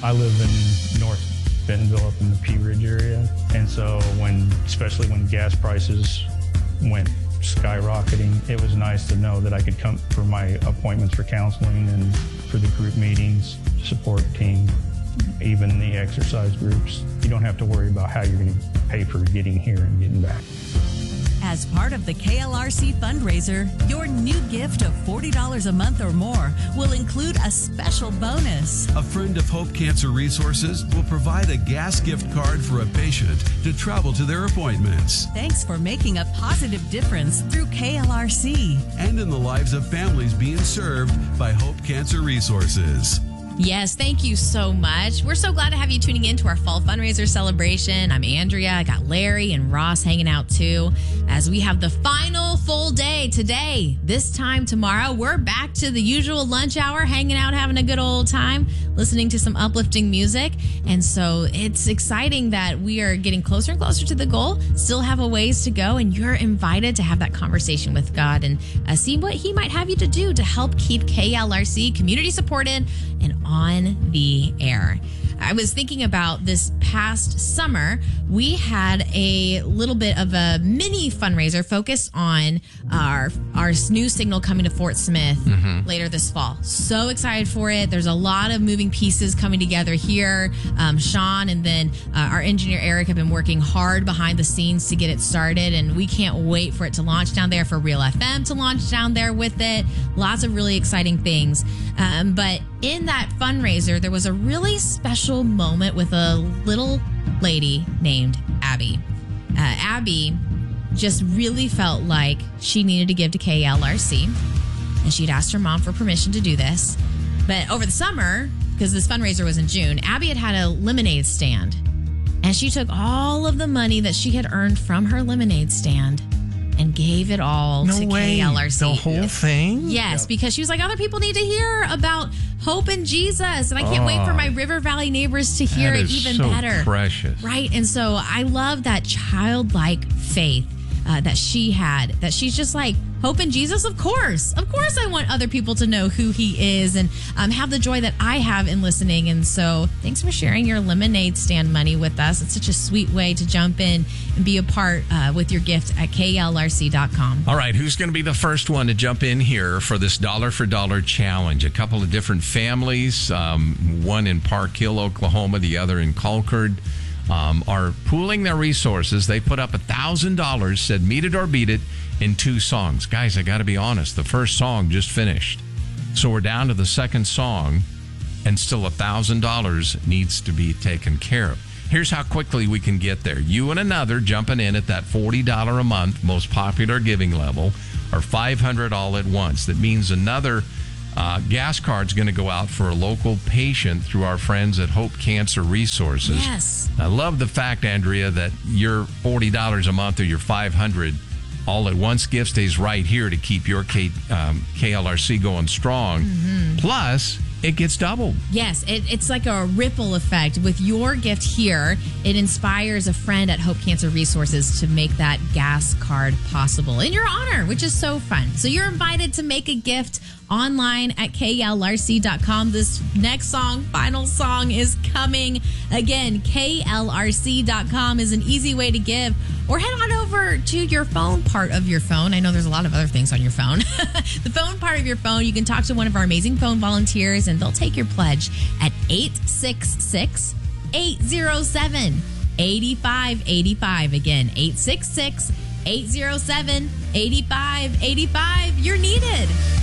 I live in North Bentonville up in the Pea Ridge area. And so especially when gas prices went skyrocketing, it was nice to know that I could come for my appointments for counseling and for the group meetings, support team, even the exercise groups. You don't have to worry about how you're going to pay for getting here and getting back. As part of the KLRC fundraiser, your new gift of $40 a month or more will include a special bonus. A friend of Hope Cancer Resources will provide a gas gift card for a patient to travel to their appointments. Thanks for making a positive difference through KLRC. And in the lives of families being served by Hope Cancer Resources. Yes, thank you so much. We're so glad to have you tuning in to our fall fundraiser celebration. I'm Andrea. I got Larry and Ross hanging out too as we have the final full day today. This time tomorrow, we're back to the usual lunch hour, hanging out, having a good old time, listening to some uplifting music. And so it's exciting that we are getting closer and closer to the goal, still have a ways to go, and you're invited to have that conversation with God and see what He might have you to do to help keep KLRC community supported and on the air. I was thinking about this past summer, we had a little bit of a mini fundraiser focused on our new signal coming to Fort Smith later this fall. So excited for it. There's a lot of moving pieces coming together here. Sean and then our engineer Eric have been working hard behind the scenes to get it started, and we can't wait for it to launch down there, for Real FM to launch down there with it. Lots of really exciting things. But in that fundraiser, there was a really special moment with a little lady named Abby. Abby just really felt like she needed to give to KLRC, and she'd asked her mom for permission to do this. But over the summer, because this fundraiser was in June, Abby had a lemonade stand, and she took all of the money that she had earned from her lemonade stand and gave it all to KLRC. The whole thing? Yes, because she was like, other people need to hear about hope in Jesus, and I can't wait for my River Valley neighbors to hear it even so better. Precious. Right? And so I love that childlike faith that she had, that she's just like, hope in Jesus? Of course I want other people to know who He is and have the joy that I have in listening. And so thanks for sharing your lemonade stand money with us. It's such a sweet way to jump in and be a part with your gift at klrc.com. All right, who's going to be the first one to jump in here for this dollar for dollar challenge? A couple of different families, one in Park Hill, Oklahoma, the other in Concord, are pooling their resources. They put up $1,000, said meet it or beat it, in 2 songs. Guys, I got to be honest, the first song just finished. So we're down to the second song, and still $1,000 needs to be taken care of. Here's how quickly we can get there. You and another jumping in at that $40 a month, most popular giving level, or $500 all at once. That means another gas card's going to go out for a local patient through our friends at Hope Cancer Resources. Yes. I love the fact, Andrea, that your $40 a month or your $500 all at once gift stays right here to keep your KLRC going strong. Plus, it gets doubled. Yes, it's like a ripple effect. With your gift here, it inspires a friend at Hope Cancer Resources to make that gas card possible in your honor, which is so fun. So you're invited to make a gift online at klrc.com. This next song, final song, is coming. Again, klrc.com is an easy way to give. Or head on over to your phone part of your phone. I know there's a lot of other things on your phone. The phone part of your phone, you can talk to one of our amazing phone volunteers, and they'll take your pledge at 866-807-8585. Again, 866-807-8585. You're needed.